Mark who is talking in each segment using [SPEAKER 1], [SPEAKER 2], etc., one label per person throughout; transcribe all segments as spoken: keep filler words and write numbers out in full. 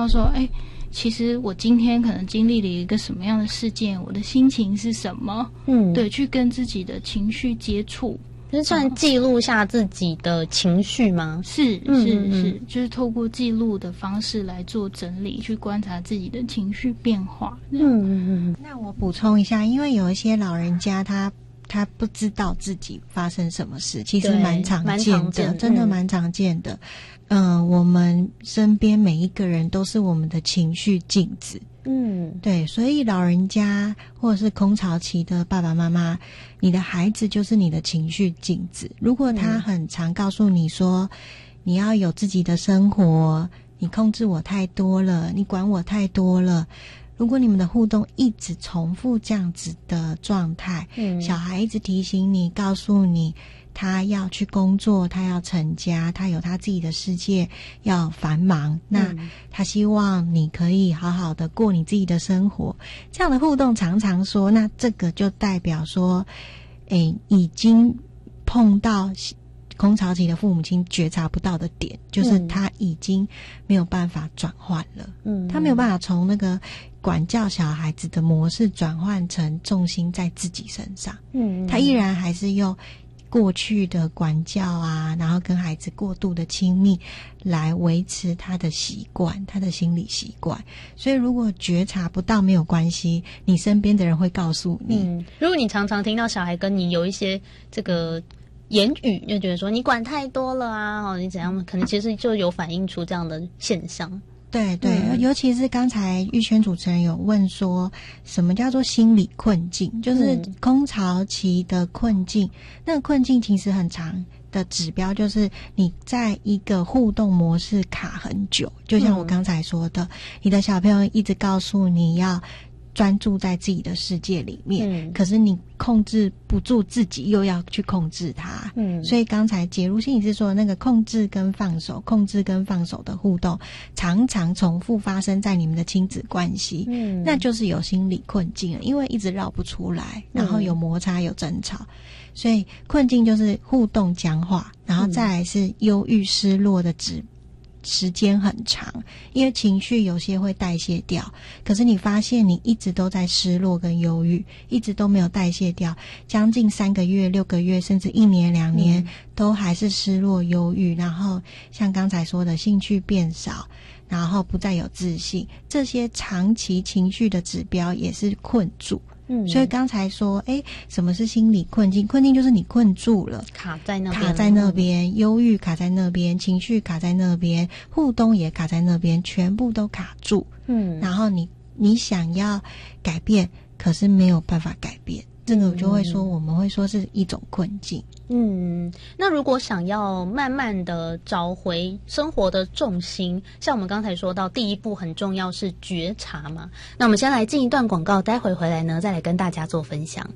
[SPEAKER 1] 道说，哎，其实我今天可能经历了一个什么样的事件，我的心情是什么，嗯，对，去跟自己的情绪接触。
[SPEAKER 2] 就是算记录下自己的情绪吗？
[SPEAKER 1] 是是是，就是透过记录的方式来做整理，去观察自己的情绪变化。嗯
[SPEAKER 3] 嗯嗯。那我补充一下，因为有一些老人家他他不知道自己发生什么事，其实蛮常见的，见真的蛮常见的。嗯、呃，我们身边每一个人都是我们的情绪镜子。嗯，对，所以老人家或者是空巢期的爸爸妈妈，你的孩子就是你的情绪镜子。如果他很常告诉你说，你要有自己的生活，你控制我太多了，你管我太多了。如果你们的互动一直重复这样子的状态，嗯，小孩一直提醒你，告诉你他要去工作，他要成家，他有他自己的世界要繁忙，那他希望你可以好好的过你自己的生活。这样的互动常常说，那这个就代表说，诶，已经碰到空巢期的父母亲觉察不到的点，就是他已经没有办法转换了，嗯，他没有办法从那个管教小孩子的模式转换成重心在自己身上，嗯，他依然还是用过去的管教啊，然后跟孩子过度的亲密来维持他的习惯，他的心理习惯。所以如果觉察不到没有关系，你身边的人会告诉你，嗯，
[SPEAKER 2] 如果你常常听到小孩跟你有一些这个言语，就觉得说你管太多了啊，哦，你怎样，可能其实就有反映出这样的现象。
[SPEAKER 3] 对对、嗯，尤其是刚才玉轩主持人有问说，什么叫做心理困境？就是空巢期的困境。嗯、那个困境其实很长的指标，就是你在一个互动模式卡很久，就像我刚才说的，嗯、你的小朋友一直告诉你要专注在自己的世界里面，嗯、可是你控制不住自己，又要去控制它。嗯，所以刚才解如心理师说的那个控制跟放手，控制跟放手的互动，常常重复发生在你们的亲子关系。嗯，那就是有心理困境了，因为一直绕不出来，然后有摩擦，有争吵。所以困境就是互动僵化，然后再来是忧郁失落的指时间很长，因为情绪有些会代谢掉，可是你发现你一直都在失落跟忧郁，一直都没有代谢掉，将近三个月、六个月，甚至一年、两年、嗯、都还是失落、忧郁，然后像刚才说的兴趣变少，然后不再有自信，这些长期情绪的指标也是困住。嗯，所以刚才说，诶，什么是心理困境？困境就是你困住了，
[SPEAKER 2] 卡在那边，
[SPEAKER 3] 卡在那边，忧郁卡在那边，情绪卡在那边，互动也卡在那边，全部都卡住。嗯，然后你你想要改变，可是没有办法改变，这个我就会说，我们会说是一种困境。
[SPEAKER 2] 嗯，那如果想要慢慢的找回生活的重心，像我们刚才说到第一步很重要是觉察嘛，那我们先来进一段广告，待会回来呢再来跟大家做分享。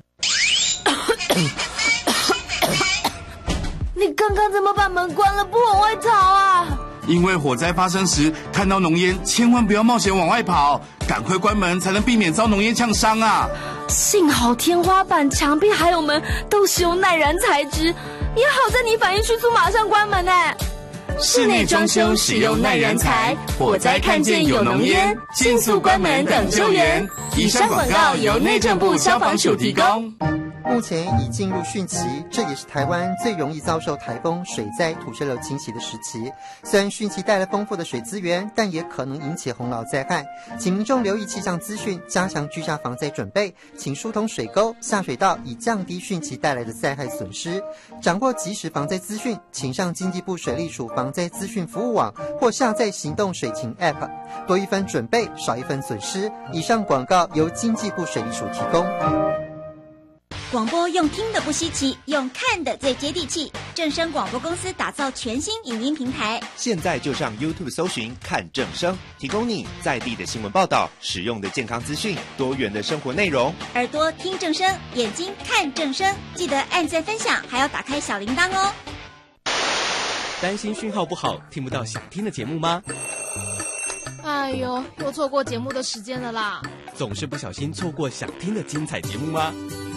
[SPEAKER 4] 你刚刚怎么把门关了不往外逃啊？
[SPEAKER 5] 因为火灾发生时看到浓烟千万不要冒险往外跑，赶快关门才能避免遭浓烟呛伤啊。
[SPEAKER 4] 幸好天花板、墙壁还有门都使用耐燃材质，也好在你反应迅速，马上关门哎。
[SPEAKER 5] 室内装修使用耐燃材，火灾看见有浓烟，迅速关门等救援。以上广告由内政部消防署提供。
[SPEAKER 6] 目前已进入汛期，这也是台湾最容易遭受台风、水灾、土石流侵袭的时期。虽然汛期带来丰富的水资源，但也可能引起洪涝灾害，请民众留意气象资讯，加强居家防灾准备，请疏通水沟、下水道，以降低汛期带来的灾害损失。掌握即时防灾资讯，请上经济部水利署防灾资讯服务网或下载行动水情 App， 多一分准备，少一分损失。以上广告由经济部水利署提供。
[SPEAKER 7] 广播用听的不稀奇，用看的最接地气。正声广播公司打造全新影音平台，
[SPEAKER 8] 现在就上 YouTube 搜寻看正声，提供你在地的新闻报道、实用的健康资讯、多元的生活内容。
[SPEAKER 7] 耳朵听正声，眼睛看正声，记得按赞分享，还要打开小铃铛哦。
[SPEAKER 9] 担心讯号不好，听不到想听的节目吗？
[SPEAKER 10] 哎呦，又错过节目的时间了啦！
[SPEAKER 9] 总是不小心错过想听的精彩节目吗？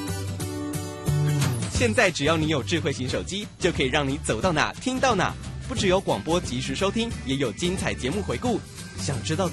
[SPEAKER 9] 现在只要你有智慧型手机，就可以让你走到哪听到哪，不只有广播及时收听，也有精彩节目回顾。想知道